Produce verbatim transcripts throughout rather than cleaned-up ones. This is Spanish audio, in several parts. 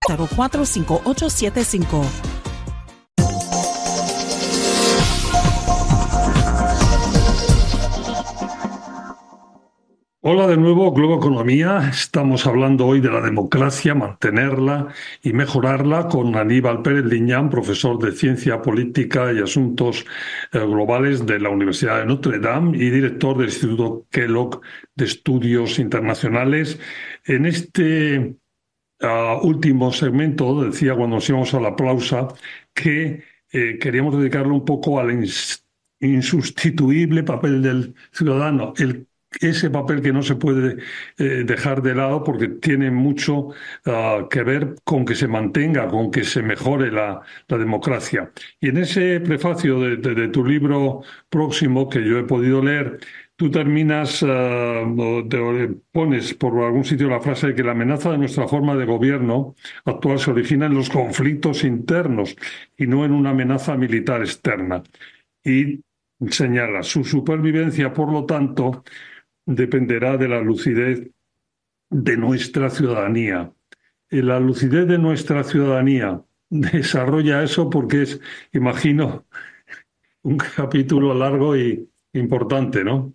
cero cuatro cinco ocho siete cinco. Hola de nuevo, Globo Economía. Estamos hablando hoy de la democracia, mantenerla y mejorarla con Aníbal Pérez Liñán, profesor de Ciencia Política y Asuntos eh, Globales de la Universidad de Notre Dame y director del Instituto Kellogg de Estudios Internacionales. En este ah, último segmento, decía cuando nos íbamos a la pausa, que eh, queríamos dedicarle un poco al ins- insustituible papel del ciudadano, el ese papel que no se puede eh, dejar de lado porque tiene mucho ah, que ver con que se mantenga, con que se mejore la, la democracia. Y en ese prefacio de, de- de tu libro próximo que yo he podido leer, tú terminas, ah, o te pones por algún sitio la frase de que la amenaza de nuestra forma de gobierno actual se origina en los conflictos internos y no en una amenaza militar externa. Y señala, su supervivencia, por lo tanto, dependerá de la lucidez de nuestra ciudadanía. Y la lucidez de nuestra ciudadanía desarrolla eso porque es, imagino, un capítulo largo y importante, ¿no?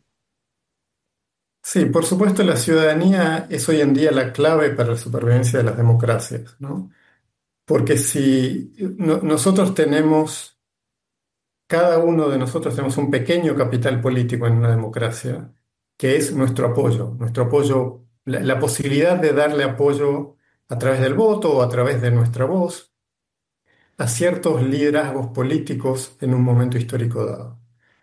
Sí, por supuesto, la ciudadanía es hoy en día la clave para la supervivencia de las democracias, ¿no? Porque si no- nosotros tenemos, cada uno de nosotros tenemos un pequeño capital político en una democracia, que es nuestro apoyo, nuestro apoyo, la, la posibilidad de darle apoyo a través del voto o a través de nuestra voz a ciertos liderazgos políticos en un momento histórico dado.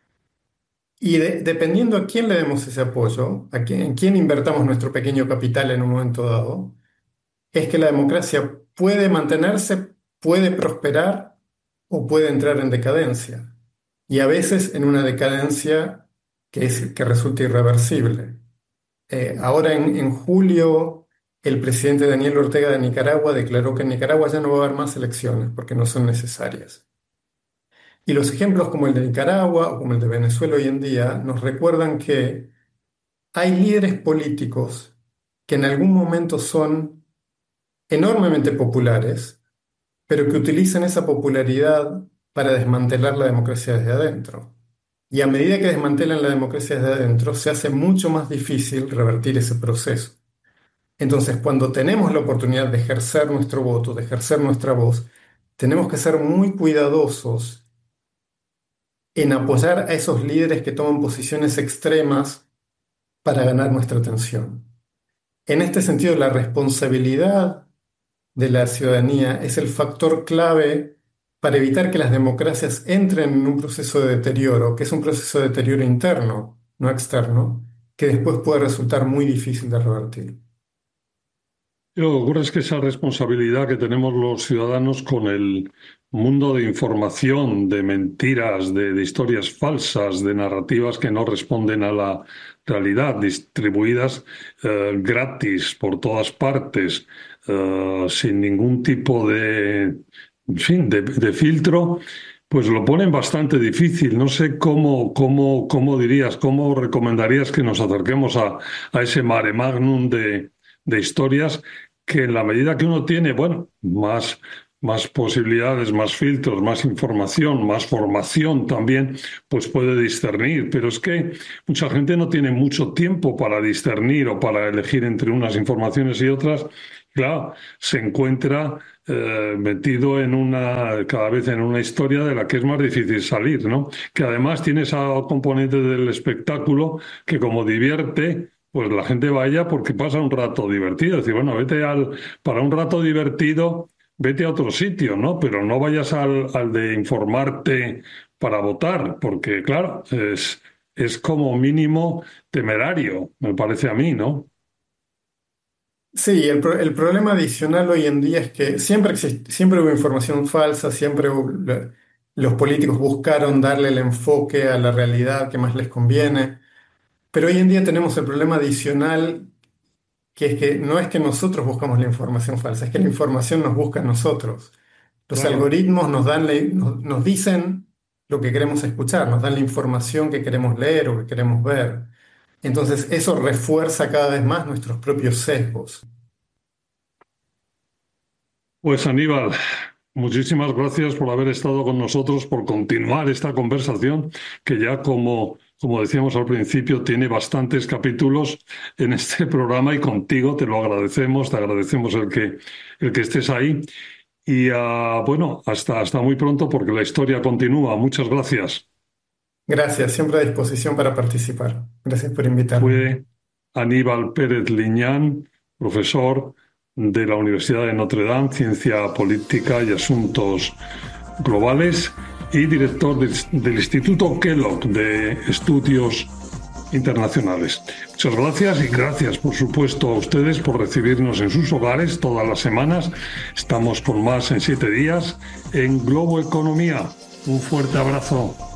Y de- dependiendo a quién le demos ese apoyo, a quién, en quién invertamos nuestro pequeño capital en un momento dado, es que la democracia puede mantenerse, puede prosperar o puede entrar en decadencia. Y a veces en una decadencia que, es, que resulta irreversible. Eh, ahora en, en julio, el presidente Daniel Ortega de Nicaragua declaró que en Nicaragua ya no va a haber más elecciones porque no son necesarias. Y los ejemplos como el de Nicaragua o como el de Venezuela hoy en día nos recuerdan que hay líderes políticos que en algún momento son enormemente populares, pero que utilizan esa popularidad para desmantelar la democracia desde adentro. Y a medida que desmantelan la democracia desde adentro, se hace mucho más difícil revertir ese proceso. Entonces, cuando tenemos la oportunidad de ejercer nuestro voto, de ejercer nuestra voz, tenemos que ser muy cuidadosos en apoyar a esos líderes que toman posiciones extremas para ganar nuestra atención. En este sentido, la responsabilidad de la ciudadanía es el factor clave para evitar que las democracias entren en un proceso de deterioro, que es un proceso de deterioro interno, no externo, que después puede resultar muy difícil de revertir. Y lo que ocurre es que esa responsabilidad que tenemos los ciudadanos con el mundo de información, de mentiras, de, de historias falsas, de narrativas que no responden a la realidad, distribuidas eh, gratis por todas partes, eh, sin ningún tipo de, en fin, de, de filtro, pues lo ponen bastante difícil. No sé cómo, cómo, cómo dirías, cómo recomendarías que nos acerquemos a, a ese mare magnum de de historias que en la medida que uno tiene, bueno, más, más posibilidades, más filtros, más información, más formación también, pues puede discernir. Pero es que mucha gente no tiene mucho tiempo para discernir o para elegir entre unas informaciones y otras. Claro, se encuentra eh, metido en una, cada vez en una historia de la que es más difícil salir, ¿no? Que además tiene esa componente del espectáculo que como divierte, pues la gente vaya porque pasa un rato divertido. Es decir, bueno, vete al, para un rato divertido, vete a otro sitio, ¿no? Pero no vayas al, al de informarte para votar, porque claro, es, es como mínimo temerario, me parece a mí, ¿no? Sí, el, pro- el problema adicional hoy en día es que siempre exist- siempre hubo información falsa, siempre hubo- le- los políticos buscaron darle el enfoque a la realidad que más les conviene, pero hoy en día tenemos el problema adicional que es que no es que nosotros buscamos la información falsa, es que la información nos busca a nosotros. Los Claro. algoritmos nos dan la- nos, nos dicen lo que queremos escuchar, nos dan la información que queremos leer o que queremos ver. Entonces eso refuerza cada vez más nuestros propios sesgos. Pues Aníbal, muchísimas gracias por haber estado con nosotros, por continuar esta conversación que ya como, como decíamos al principio tiene bastantes capítulos en este programa y contigo te lo agradecemos, te agradecemos el que, el que estés ahí y uh, bueno, hasta, hasta muy pronto porque la historia continúa. Muchas gracias. Gracias, siempre a disposición para participar. Gracias por invitarme. Fue Aníbal Pérez Liñán, profesor de la Universidad de Notre Dame, Ciencia Política y Asuntos Globales y director del, del Instituto Kellogg de Estudios Internacionales. Muchas gracias y gracias, por supuesto, a ustedes por recibirnos en sus hogares todas las semanas. Estamos con más en siete días en Globo Economía. Un fuerte abrazo.